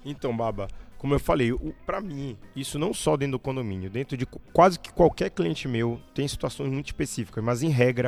Então, Baba, como eu falei, pra mim, isso não só dentro do condomínio, dentro de quase que qualquer cliente meu, tem situações muito específicas, mas em regra,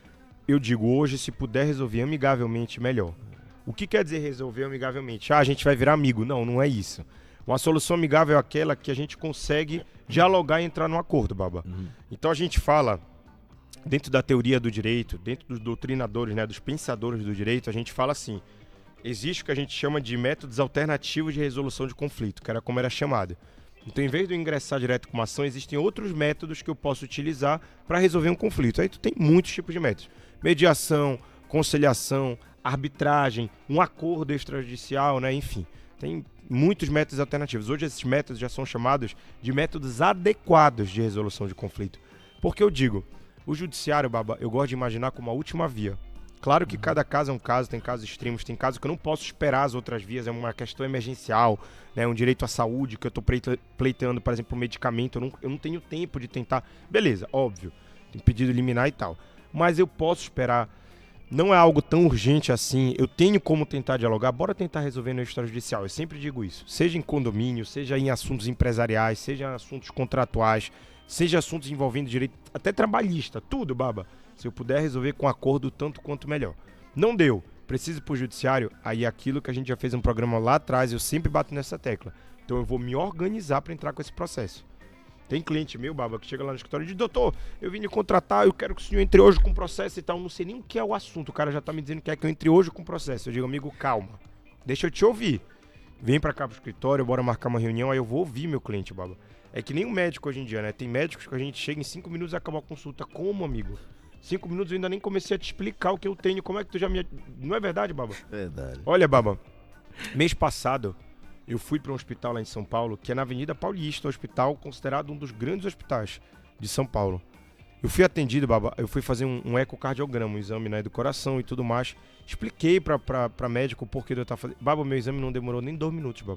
eu digo hoje, se puder resolver amigavelmente, melhor. O que quer dizer resolver amigavelmente? A gente vai virar amigo. Não, não é isso. Uma solução amigável é aquela que a gente consegue dialogar e entrar num acordo, Baba. Então a gente fala, dentro da teoria do direito, dentro dos doutrinadores, né, dos pensadores do direito, a gente fala assim, existe o que a gente chama de métodos alternativos de resolução de conflito, que era como era chamado. Então, em vez de eu ingressar direto com uma ação, existem outros métodos que eu posso utilizar para resolver um conflito. Aí tu tem muitos tipos de métodos. Mediação, conciliação, arbitragem, um acordo extrajudicial, né? Enfim, tem muitos métodos alternativos. Hoje esses métodos já são chamados de métodos adequados de resolução de conflito. Porque eu digo, o judiciário, Baba, eu gosto de imaginar como a última via. Claro que cada caso é um caso, tem casos extremos, tem casos que eu não posso esperar as outras vias, é uma questão emergencial, né, um direito à saúde que eu estou pleiteando, por exemplo, um medicamento, eu não tenho tempo de tentar. Beleza, óbvio, tem pedido liminar e tal. Mas eu posso esperar, não é algo tão urgente assim, eu tenho como tentar dialogar, bora tentar resolver no extrajudicial, eu sempre digo isso. Seja em condomínio, seja em assuntos empresariais, seja em assuntos contratuais, seja assuntos envolvendo direito até trabalhista, tudo, Baba. Se eu puder resolver com acordo, tanto quanto melhor. Não deu, preciso ir pro judiciário, aí aquilo que a gente já fez um programa lá atrás, eu sempre bato nessa tecla. Então eu vou me organizar para entrar com esse processo. Tem cliente meu, Baba, que chega lá no escritório e diz, doutor, eu vim lhe contratar, eu quero que o senhor entre hoje com o processo e tal. Não sei nem o que é o assunto, o cara já tá me dizendo que quer que eu entre hoje com o processo. Eu digo, amigo, calma, deixa eu te ouvir. Vem para cá pro escritório, bora marcar uma reunião, aí eu vou ouvir meu cliente, Baba. É que nem um médico hoje em dia, né? Tem médicos que a gente chega em 5 minutos e acaba a consulta. Como, amigo? 5 minutos eu ainda nem comecei a te explicar o que eu tenho. Como é que tu já me... Não é verdade, Baba? Verdade. Olha, Baba, mês passado eu fui para um hospital lá em São Paulo, que é na Avenida Paulista, um hospital considerado um dos grandes hospitais de São Paulo. Eu fui atendido, Baba, eu fui fazer um ecocardiograma, um exame, né, do coração e tudo mais. Expliquei pra médico o porquê de eu estar fazendo. Baba, meu exame não demorou nem 2 minutos, Baba.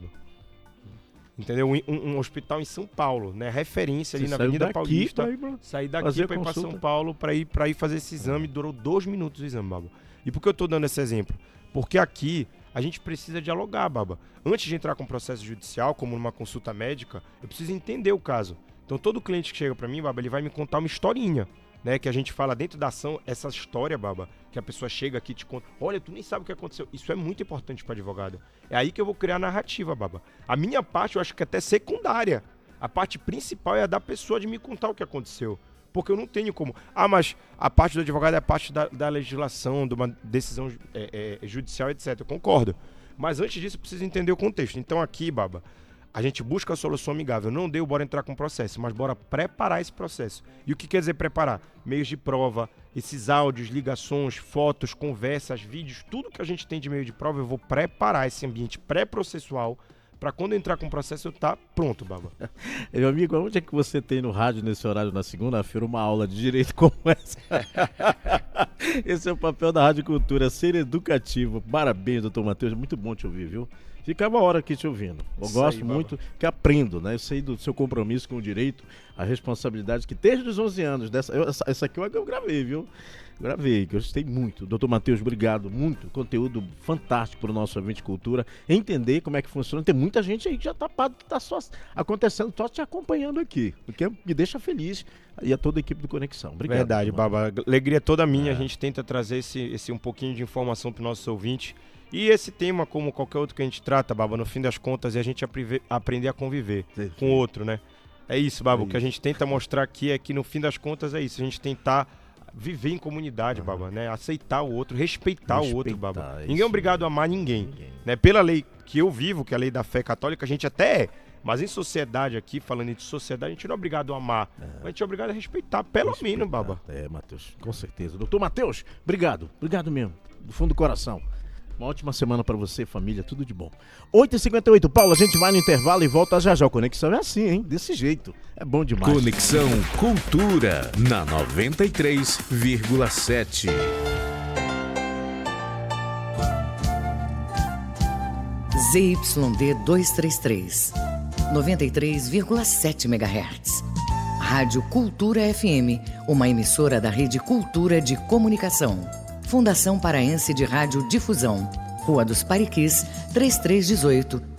Entendeu? Um hospital em São Paulo, né? Referência ali na Avenida Paulista. Saí daqui para ir para São Paulo para ir fazer esse exame. Durou 2 minutos o exame, Baba. E por que eu tô dando esse exemplo? Porque aqui a gente precisa dialogar, Baba. Antes de entrar com um processo judicial, como numa consulta médica, eu preciso entender o caso. Então todo cliente que chega para mim, Baba, ele vai me contar uma historinha, né? Que a gente fala dentro da ação, essa história, Baba, que a pessoa chega aqui e te conta, olha, tu nem sabe o que aconteceu. Isso é muito importante para advogado. É aí que eu vou criar a narrativa, Baba. A minha parte eu acho que é até secundária. A parte principal é a da pessoa de me contar o que aconteceu. Porque eu não tenho como... Ah, mas a parte do advogado é a parte da legislação, de uma decisão judicial, etc. Eu concordo. Mas antes disso eu preciso entender o contexto. Então aqui, Baba, a gente busca a solução amigável. Não deu, bora entrar com o processo, mas bora preparar esse processo. E o que quer dizer preparar? Meios de prova, esses áudios, ligações, fotos, conversas, vídeos, tudo que a gente tem de meio de prova, eu vou preparar esse ambiente pré-processual para quando eu entrar com o processo eu tá pronto, Baba. Meu amigo, onde é que você tem no rádio nesse horário na segunda-feira uma aula de direito como essa? Esse é o papel da Rádio Cultura, ser educativo. Parabéns, doutor Matheus, muito bom te ouvir, viu? Fica uma hora aqui te ouvindo. Eu gosto muito, que aprendo, né? Eu sei do seu compromisso com o direito, a responsabilidade que desde os 11 anos, essa aqui eu gravei, viu? Gravei, que eu gostei muito. Doutor Matheus, obrigado, muito. Conteúdo fantástico para o nosso ouvinte cultura. Entender como é que funciona. Tem muita gente aí que já tá só acontecendo, só te acompanhando aqui. O que me deixa feliz. E a toda a equipe do Conexão. Obrigado. Verdade, Baba. Alegria toda minha. A gente tenta trazer esse um pouquinho de informação para o nosso ouvinte. E esse tema, como qualquer outro que a gente trata, Baba, no fim das contas, é a gente aprender a conviver com o outro, né? É isso, Baba. O que a gente tenta mostrar aqui é que, no fim das contas, é isso. A gente tentar viver em comunidade, Baba, né? Aceitar o outro, respeitar o outro, Baba. Ninguém é obrigado a amar ninguém. Né? Pela lei que eu vivo, que é a lei da fé católica, a gente até é. Mas em sociedade aqui, falando de sociedade, a gente não é obrigado a amar. A gente é obrigado a respeitar, pelo menos, Baba. É, Matheus, com certeza. Doutor Matheus, obrigado. Obrigado mesmo, do fundo do coração. Uma ótima semana pra você, família, tudo de bom. 8h58, Paulo, a gente vai no intervalo e volta já já. O Conexão é assim, hein? Desse jeito. É bom demais. Conexão Cultura, na 93,7. ZYD 233, 93,7 MHz. Rádio Cultura FM, uma emissora da Rede Cultura de Comunicação. Fundação Paraense de Rádio Difusão. Rua dos Pariquis, 3318,